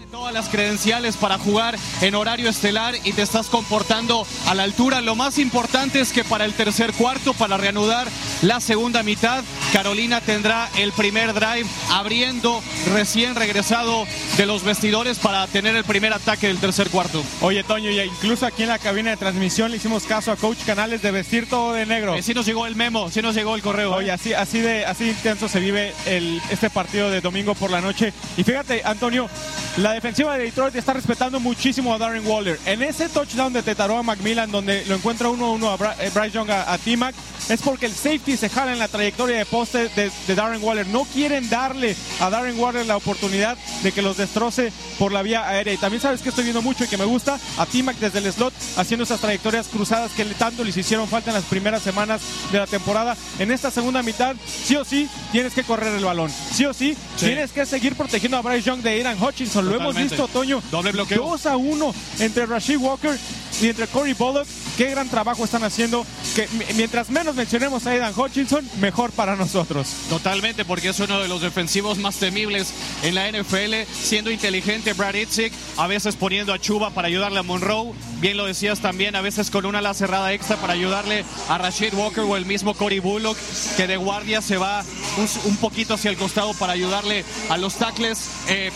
Todas las credenciales para jugar en horario estelar y te estás comportando a la altura. Lo más importante es que para el tercer cuarto, para reanudar la segunda mitad, Carolina tendrá el primer drive abriendo, recién regresado de los vestidores para tener el primer ataque del tercer cuarto. Oye, Toño, y incluso aquí en la cabina de transmisión le hicimos caso a Coach Canales de vestir todo de negro. Sí nos llegó el memo, sí nos llegó el correo. Oye, así intenso se vive este partido de domingo por la noche. Y fíjate, Antonio, la defensiva de Detroit está respetando muchísimo a Darren Waller. En ese touchdown de Tetaroa McMillan, donde lo encuentra 1-1 a Bryce Young a T-Mac, es porque el safety se jala en la trayectoria de poste de Darren Waller. No quieren darle a Darren Waller la oportunidad de que los destroce por la vía aérea. Y también sabes que estoy viendo mucho y que me gusta a T-Mac desde el slot haciendo esas trayectorias cruzadas que tanto les hicieron falta en las primeras semanas de la temporada. En esta segunda mitad, sí o sí, tienes que correr el balón. Sí o sí, tienes que seguir protegiendo a Bryce Young de Aidan Hutchinson. Totalmente. Lo hemos visto, Toño. Doble bloqueo. 2-1 entre Rasheed Walker y entre Corey Bullock. Qué gran trabajo están haciendo, que mientras menos mencionemos a Aidan Hutchinson, mejor para nosotros. Totalmente, porque es uno de los defensivos más temibles en la NFL, siendo inteligente Brad Itzik, a veces poniendo a Chuba para ayudarle a Monroe, bien lo decías también, a veces con una ala cerrada extra para ayudarle a Rasheed Walker o el mismo Corey Bullock, que de guardia se va un poquito hacia el costado para ayudarle a los tackles.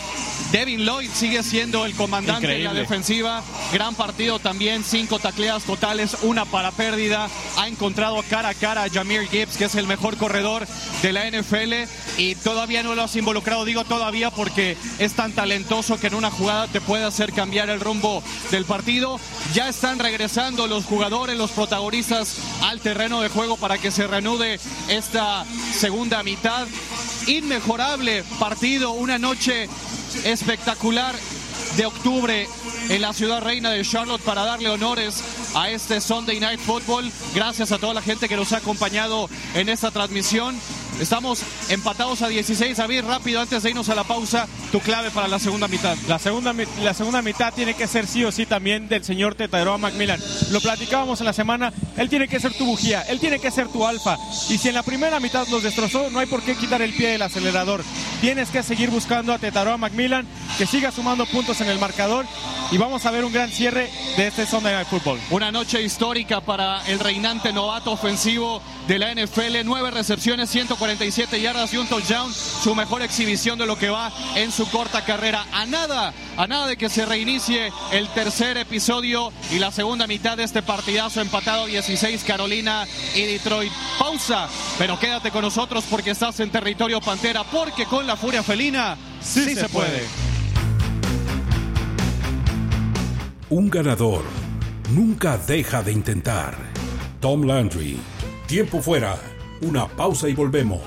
Devin Lloyd sigue siendo el comandante de la defensiva, gran partido también, 5 tacleadas totales, 1 para pérdida, ha encontrado cara a cara a Jahmyr Gibbs, que es el mejor corredor de la NFL, y todavía no lo has involucrado, digo todavía porque es tan talentoso que en una jugada te puede hacer cambiar el rumbo del partido. Ya están regresando los jugadores, los protagonistas al terreno de juego para que se reanude esta segunda mitad. Inmejorable partido, una noche espectacular de octubre en la ciudad reina de Charlotte para darle honores a este Sunday Night Football. Gracias a toda la gente que nos ha acompañado en esta transmisión. Estamos empatados a 16. David, rápido, antes de irnos a la pausa, tu clave para la segunda mitad. La segunda mitad tiene que ser sí o sí también del señor Tetaroa McMillan. Lo platicábamos en la semana. Él tiene que ser tu bujía, él tiene que ser tu alfa. Y si en la primera mitad los destrozó, no hay por qué quitar el pie del acelerador. Tienes que seguir buscando a Tetaroa McMillan, que siga sumando puntos en el marcador. Y vamos a ver un gran cierre de este Sunday Night Football. Una noche histórica para el reinante novato ofensivo de la NFL. 9 recepciones, 147 yardas y un touchdown. Su mejor exhibición de lo que va en su corta carrera. A nada de que se reinicie el tercer episodio y la segunda mitad de este partidazo empatado 16, Carolina y Detroit. Pausa, pero quédate con nosotros porque estás en territorio Pantera, porque con la furia felina sí se puede. Un ganador nunca deja de intentar. Tom Landry. Tiempo fuera. Una pausa y volvemos.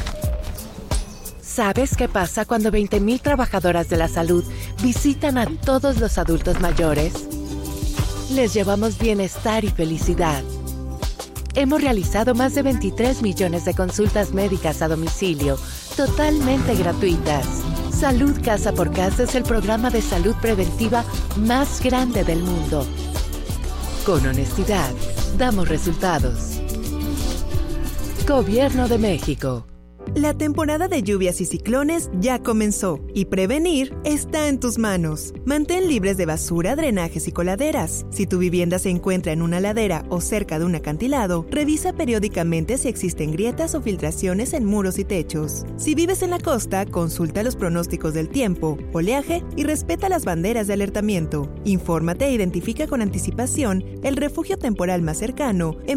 ¿Sabes qué pasa cuando 20,000 trabajadoras de la salud visitan a todos los adultos mayores? Les llevamos bienestar y felicidad. Hemos realizado más de 23 millones de consultas médicas a domicilio, totalmente gratuitas. Salud Casa por Casa es el programa de salud preventiva más grande del mundo. Con honestidad, damos resultados. Gobierno de México. La temporada de lluvias y ciclones ya comenzó y prevenir está en tus manos. Mantén libres de basura, drenajes y coladeras. Si tu vivienda se encuentra en una ladera o cerca de un acantilado, revisa periódicamente si existen grietas o filtraciones en muros y techos. Si vives en la costa, consulta los pronósticos del tiempo, oleaje y respeta las banderas de alertamiento. Infórmate e identifica con anticipación el refugio temporal más cercano en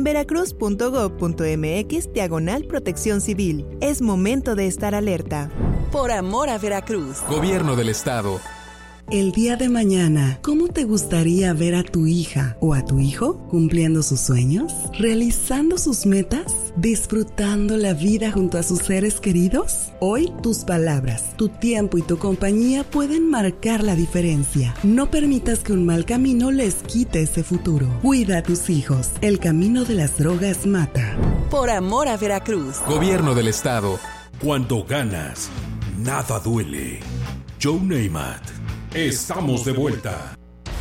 veracruz.gov.mx/protección civil. Es momento de estar alerta. Por amor a Veracruz. Gobierno del Estado. El día de mañana, ¿cómo te gustaría ver a tu hija o a tu hijo cumpliendo sus sueños, realizando sus metas, disfrutando la vida junto a sus seres queridos? Hoy, tus palabras, tu tiempo y tu compañía pueden marcar la diferencia. No permitas que un mal camino les quite ese futuro. Cuida a tus hijos. El camino de las drogas mata. Por amor a Veracruz. Gobierno del Estado. Cuando ganas, nada duele. Joe Namath. Estamos de vuelta.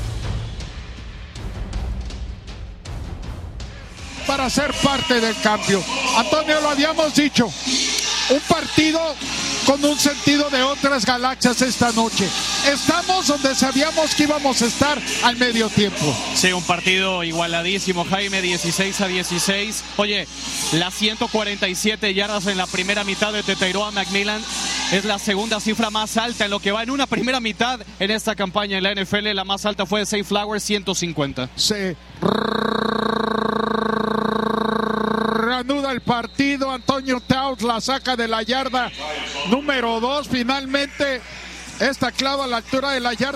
Para ser parte del cambio. Antonio, lo habíamos dicho. Un partido con un sentido de otras galaxias esta noche. Estamos donde sabíamos que íbamos a estar al medio tiempo. Sí, un partido igualadísimo, Jaime, 16-16. Oye, las 147 yardas en la primera mitad de Tetairoa McMillan es la segunda cifra más alta en lo que va en una primera mitad en esta campaña en la NFL. La más alta fue de Zay Flowers, 150. Se reanuda el partido. Antonio Towns la saca de la yarda número 2. Finalmente esta clava a la altura de la yarda